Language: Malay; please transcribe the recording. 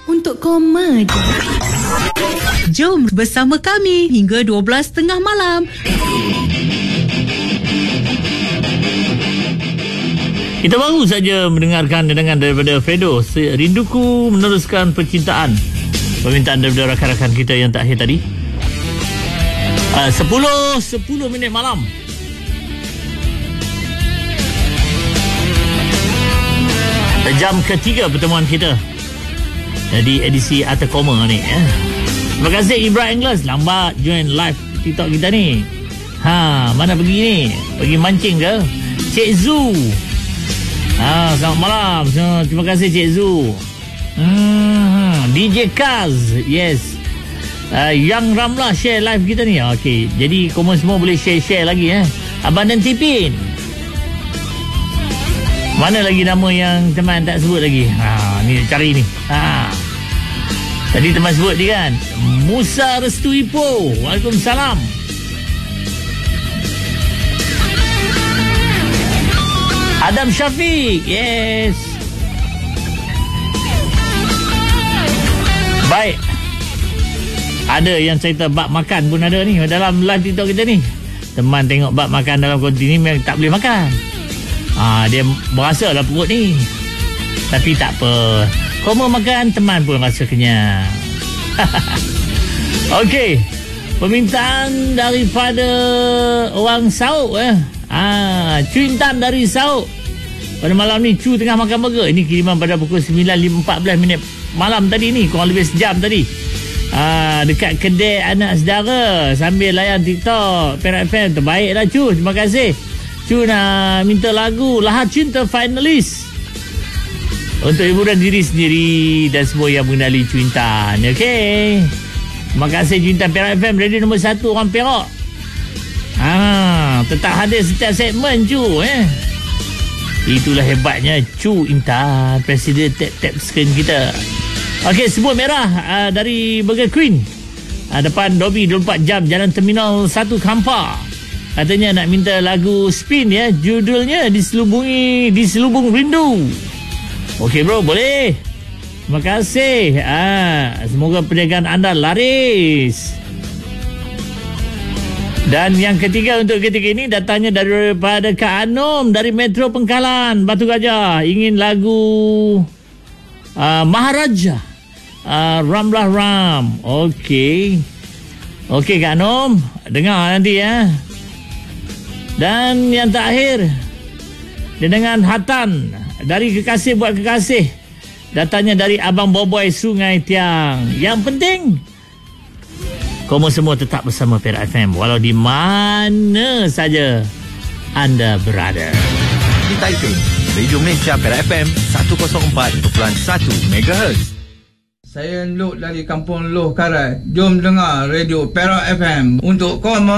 untuk koma je. Jom bersama kami hingga 12:30 malam. Kita baru saja mendengarkan daripada Fredo, Rinduku Meneruskan Percintaan. Permintaan daripada rakan-rakan kita yang terakhir tadi. 10 minit malam. Jam ketiga pertemuan kita di edisi Arta Koma ni. Terima kasih Ibra Anglers, lambat join live TikTok kita ni. Mana pergi ni? Pergi mancing ke? Cik Zu. Selamat malam. Terima kasih Cik Zu. DJ Kaz. Yes. Yang Ramlah share live kita ni. Okey. Jadi korang semua boleh share lagi. Abang dan Tipin. Mana lagi nama yang teman tak sebut lagi? Ni cari ni. Tadi teman sebut dia kan. Musa Restu Ipoh. Waalaikumsalam. Adam Syafiq. Yes. Baik. Ada yang cerita bab makan pun ada ni dalam live TikTok kita ni. Teman tengok bab makan dalam konti ni memang tak boleh makan. Dia berasa lah perut ni. Tapi tak apa. Kau mau makan, teman pun rasa kenyang. Okey. Permintaan daripada orang Sauk. Cu Intan dari Sauk. Pada malam ni Cu tengah makan burger. Ini kiriman pada pukul 9.14 minit malam tadi ni. Kurang lebih sejam tadi. Dekat kedai anak saudara sambil layan TikTok Perak FM. Terbaiklah Cu. Terima kasih. Cu nak minta lagu Lahar Cinta Finalis untuk hiburan diri sendiri dan semua yang mengenali Cu Intan. Okey. Terima kasih Cu Intan. Perak FM radio nombor 1 orang Perak. Tetap hadir setiap segmen Cu. Itulah hebatnya Cu Intan, Presiden tap screen kita. Okey, sebut merah dari Burger Queen. Depan Dobby 24 jam Jalan Terminal 1 Kampar. Katanya nak minta lagu Spin judulnya Diselubung Rindu. Okey bro, boleh. Terima kasih. Semoga perniagaan anda laris. Dan yang ketiga untuk ketika ini datangnya daripada Kak Anom dari Metro Pengkalan, Batu Gajah. Ingin lagu Maharaja, Ramlah Ram. Okey. Okey Kak Anom, dengar nanti Dan yang terakhir dengan Hatan dari Kekasih buat Kekasih. Datangnya dari Abang Boboy Sungai Tiang. Yang penting kamu semua tetap bersama Perak FM walau di mana saja anda berada. Di Taipei, Radio Malaysia Perak FM 104.1 MHz. Saya Lok dari Kampung Loh Karat. Jom dengar Radio Perak FM untuk koma